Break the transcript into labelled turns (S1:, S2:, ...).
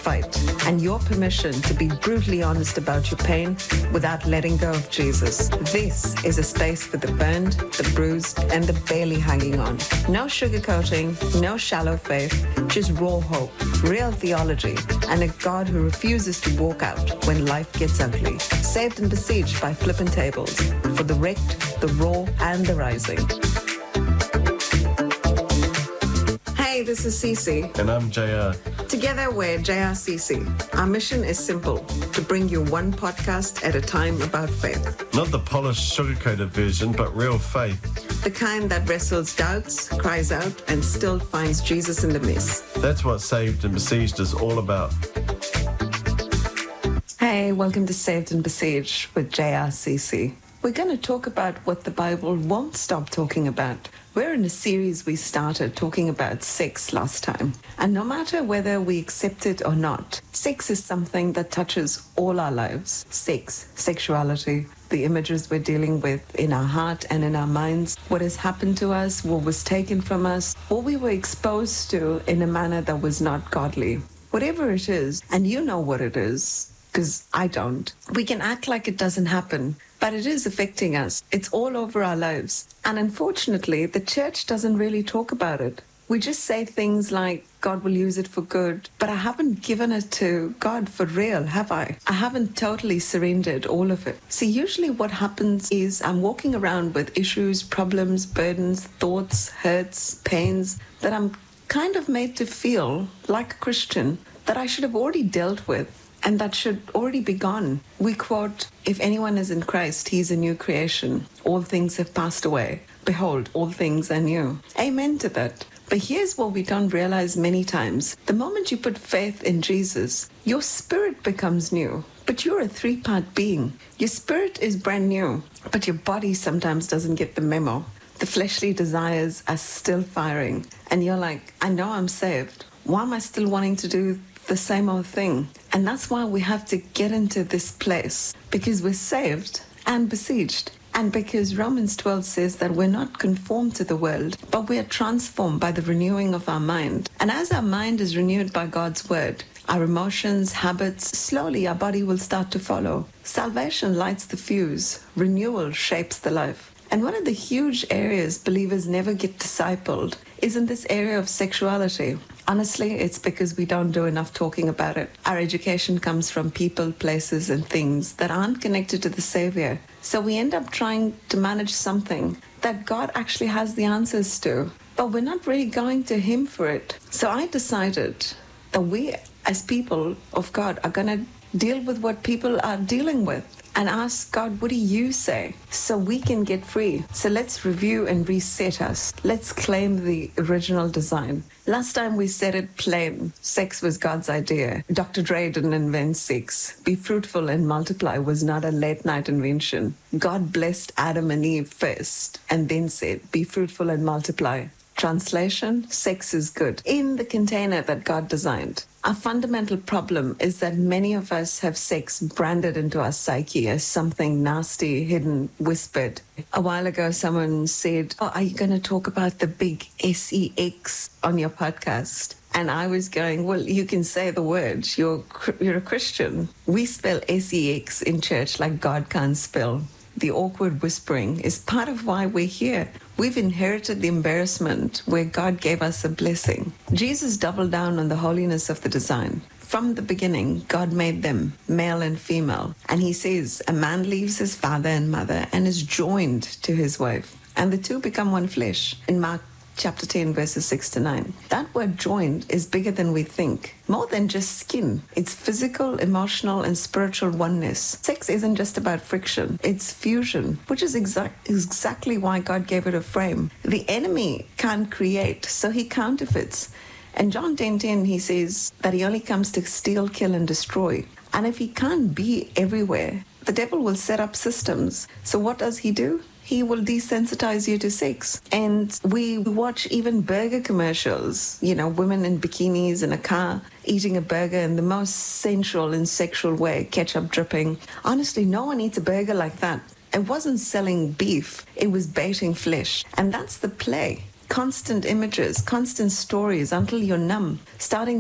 S1: fight, and your permission to be brutally honest about your pain without letting go of Jesus. This is a space for the burned, the bruised, and the barely hanging on. No sugarcoating, no shallow faith, just raw hope, real theology, and a God who refuses to walk out when life gets ugly. Saved and Besieged by Flippin' Tables, for the wrecked, the raw, and the rising. Hey, this is Cece.
S2: And I'm JR.
S1: Together we're JRCC. Our mission is simple, to bring you one podcast at a time about faith.
S2: Not the polished, sugar-coated version, but real faith.
S1: The kind that wrestles doubts, cries out, and still finds Jesus in the mess.
S2: That's what Saved and Besieged is all about.
S1: Hey, welcome to Saved and Besieged with JRCC. We're going to talk about what the Bible won't stop talking about. We're in a series we started talking about sex last time. And no matter whether we accept it or not, sex is something that touches all our lives. Sex, sexuality, the images we're dealing with in our heart and in our minds, what has happened to us, what was taken from us, what we were exposed to in a manner that was not godly. Whatever it is, and you know what it is, because I don't. We can act like it doesn't happen, but it is affecting us. It's all over our lives. And unfortunately, the church doesn't really talk about it. We just say things like, God will use it for good, but I haven't given it to God for real, have I? I haven't totally surrendered all of it. So usually what happens is I'm walking around with issues, problems, burdens, thoughts, hurts, pains that I'm kind of made to feel like a Christian that I should have already dealt with. And that should already be gone. We quote, if anyone is in Christ, he is a new creation. All things have passed away. Behold, all things are new. Amen to that. But here's what we don't realize many times. The moment you put faith in Jesus, your spirit becomes new. But you're a three-part being. Your spirit is brand new, but your body sometimes doesn't get the memo. The fleshly desires are still firing. And you're like, I know I'm saved. Why am I still wanting to do the same old thing? And that's why we have to get into this place, because we're saved and besieged. And because Romans 12 says that we're not conformed to the world, but we are transformed by the renewing of our mind. And as our mind is renewed by God's word, our emotions, habits, slowly our body will start to follow. Salvation lights the fuse. Renewal shapes the life. And one of the huge areas believers never get discipled is in this area of sexuality. Honestly, it's because we don't do enough talking about it. Our education comes from people, places, and things that aren't connected to the Savior. So we end up trying to manage something that God actually has the answers to, but we're not really going to Him for it. So I decided that we, as people of God, are going to deal with what people are dealing with and ask God, what do you say? So we can get free. So let's review and reset us. Let's claim the original design. Last time we said it plain. Sex was God's idea. Dr. Dre didn't invent sex. Be fruitful and multiply was not a late night invention. God blessed Adam and Eve first and then said, be fruitful and multiply. Translation, sex is good in the container that God designed. Our fundamental problem is that many of us have sex branded into our psyche as something nasty, hidden, whispered. A while ago, someone said, are you going to talk about the big sex on your podcast? And I was going, well, you can say the word. You're a Christian. We spell sex in church like God can't spell. The awkward whispering is part of why we're here. We've inherited the embarrassment where God gave us a blessing. Jesus doubled down on the holiness of the design. From the beginning, God made them male and female. And he says, a man leaves his father and mother and is joined to his wife. And the two become one flesh. In Mark chapter 10, verses 6 to 9. That word joined is bigger than we think. More than just skin. It's physical, emotional, and spiritual oneness. Sex isn't just about friction. It's fusion, which is exactly why God gave it a frame. The enemy can't create, so he counterfeits. And John 10:10, he says that he only comes to steal, kill, and destroy. And if he can't be everywhere, the devil will set up systems. So what does he do? He will desensitize you to sex. And we watch even burger commercials, women in bikinis in a car eating a burger in the most sensual and sexual way, ketchup dripping. Honestly, no one eats a burger like that. It wasn't selling beef, it was baiting flesh. And that's the play. Constant images, constant stories until you're numb, starting